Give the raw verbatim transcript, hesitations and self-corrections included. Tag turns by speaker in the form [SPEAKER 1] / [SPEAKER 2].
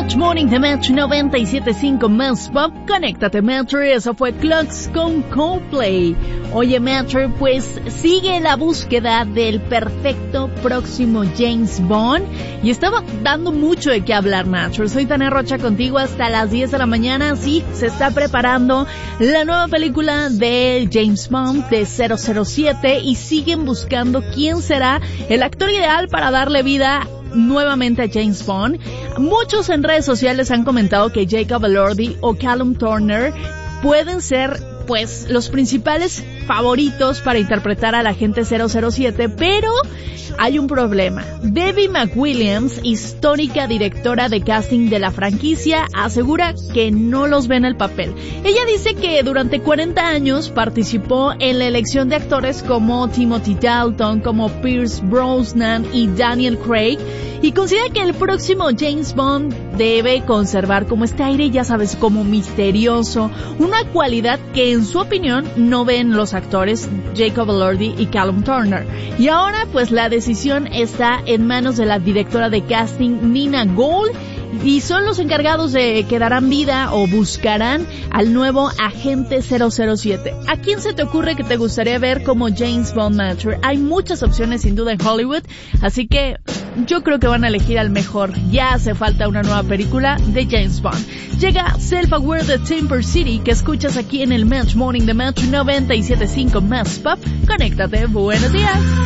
[SPEAKER 1] Match Morning de Match noventa y siete punto cinco más Pop. Conéctate, Match. Eso fue Clocks con Coldplay. Oye, Match, pues sigue la búsqueda del perfecto próximo James Bond y estaba dando mucho de qué hablar, Match. Soy Tania Rocha contigo hasta las diez de la mañana. Sí, se está preparando la nueva película de James Bond de cero cero siete y siguen buscando quién será el actor ideal para darle vida nuevamente a James Bond. Muchos en redes sociales han comentado que Jacob Elordi o Callum Turner pueden ser pues los principales favoritos para interpretar al agente cero cero siete, pero hay un problema. Debbie McWilliams, histórica directora de casting de la franquicia, asegura que no los ve en el papel. Ella dice que durante cuarenta años participó en la elección de actores como Timothy Dalton, como Pierce Brosnan y Daniel Craig, y considera que el próximo James Bond debe conservar como este aire, ya sabes, como misterioso, una cualidad que en su opinión no ven los actores Jacob Elordi y Callum Turner. Y ahora pues la decisión está en manos de la directora de casting Nina Gould, y son los encargados de que darán vida o buscarán al nuevo agente cero cero siete. ¿A quién se te ocurre que te gustaría ver como James Bond, Match? Hay muchas opciones sin duda en Hollywood, así que yo creo que van a elegir al mejor. Ya hace falta una nueva película de James Bond. Llega Self Aware de Timber City, que escuchas aquí en el Match Morning de Match noventa y siete punto cinco más Pop. Conéctate, buenos días.